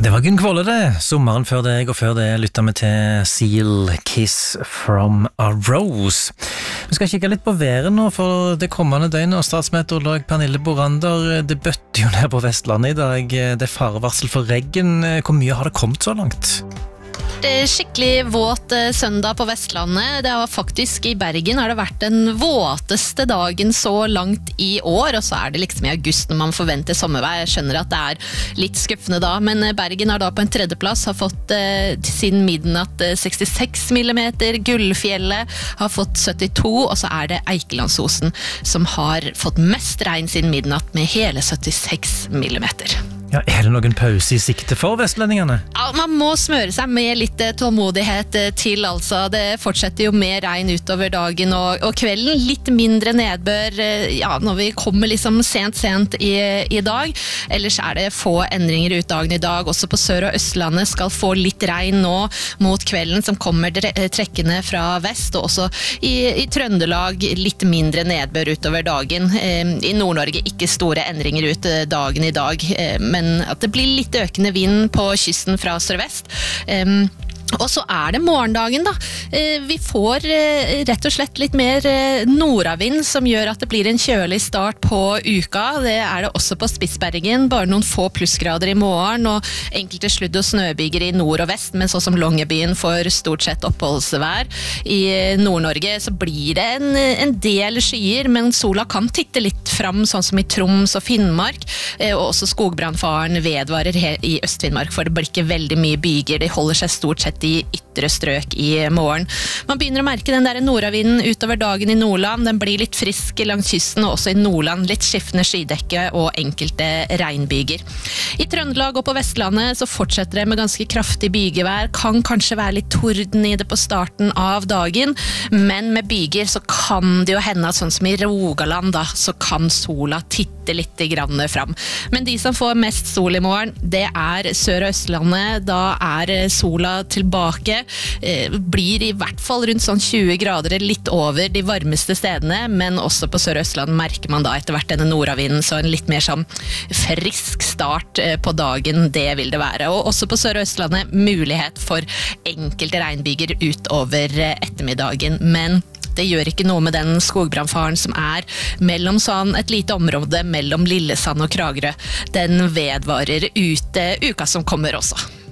Det var Gunn Kvolle det, sommeren før deg, og før det lyttet vi til Seal Kiss from a Rose. Vi skal kikke litt på været nå for det kommende døgnet, og statsmeteorolog Pernille Borander, det bøtter jo ned på Vestlandet i dag. Det er farevarsel for regn. Hvor mye har det kommet så langt? Det er skikkelig våt søndag på Vestlandet. Det har faktisk I Bergen har det vært den våteste dagen så langt I år, og så er det liksom I august når man forventer sommervær. Jeg skjønner at det er litt skuffende da, men Bergen har da på en tredjeplass har fått siden midnatt 66 millimeter, Gullfjellet har fått 72, og så er det Eikelandsosen som har fått mest regn siden midnatt med hele 76 millimeter. Ja, er det noen pause I sikte for vestlendingene? Ja, man må smøre seg med litt tålmodighet til, altså. Det fortsetter jo med regn utover dagen og kvelden. Litt mindre nedbør, ja, når vi kommer liksom sent I dag. Ellers er det få endringer ut dagen I dag. Også på Sør- og Østlandet skal få litt regn nå mot kvelden, som kommer trekkende fra vest. Og også I Trøndelag litt mindre nedbør utover dagen. I Nord-Norge ikke store endringer ut dagen I dag, men at det blir litt økende vind på kysten fra sørvest. Og så er det morgendagen da. Vi får rett og slett litt mer nordavind som gjør at det blir en kjølig start på uka. Det er det også på Spitsbergen, bare noen få plussgrader I morgen og enkelte sludd- og snøbyger I nord og vest, men så som Longyearbyen får stort sett oppholdsvær. I Nord-Norge så blir det en del skyer, men sola kan titte litt fram, sånn som I Troms og Finnmark, og også skogbrannfaren vedvarer I Øst-Finnmark, for det blir ikke veldig mye byger. De holder seg stort sett I ytre strøk I morgen. Man begynner å merke den der nordavinden utover dagen I Nordland. Den blir litt frisk langs kysten, og også I Nordland litt skiftende skydekke og enkelte regnbyger. I Trøndelag og på Vestlandet så fortsetter det med ganske kraftig bygevær. Kan kanskje være litt torden I det på starten av dagen, men med byger så kan det jo hende at sånn som I Rogaland da, så kan sola titte litt grann fram. Men de som får mest sol I morgen, det er Sør- og Østlandet. Da er sola tilbake, blir I hvert fall rundt sånn 20 grader litt over de varmeste stedene, men også på Sør- og Østland merker man da etter hvert denne nordavinden, så en litt mer sånn frisk start på dagen, det vil det være. Og også på Sør- og Østlandet mulighet for enkelte regnbyger utover ettermiddagen, men det gjør ikke noe med den skogbrannfaren som er mellom sånn et lite område mellom Lillesand og Kragerø. Den vedvarer ut uka som kommer også.